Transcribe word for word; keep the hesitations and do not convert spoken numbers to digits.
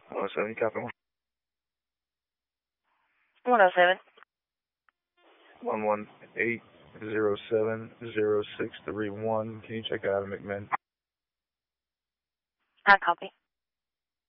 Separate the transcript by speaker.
Speaker 1: one oh seven, you copy one?
Speaker 2: one oh seven.
Speaker 1: one one eight zero seven zero six three one. Can you check out of McMinn?
Speaker 2: I copy.